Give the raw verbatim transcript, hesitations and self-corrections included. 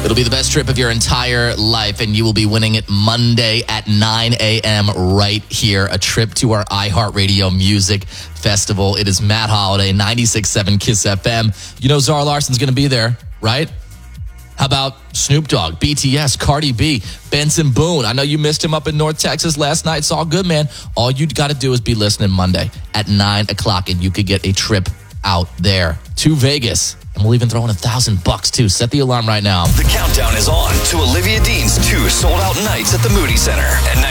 It'll be the best trip of your entire life, and you will be winning it Monday at nine a.m. right here. A trip to our iHeartRadio Music Festival. It is Matt Holiday, ninety-six point seven Kiss F M. You know Zara Larson's going to be there, right? How about Snoop Dogg, B T S, Cardi B, Benson Boone? I know you missed him up in North Texas last night. It's all good, man. All you got to do is be listening Monday at nine o'clock, and you could get a trip out there to Vegas. And we'll even throw in a thousand bucks, too. Set the alarm right now. The countdown is on to Olivia Dean's two sold-out nights at the Moody Center. And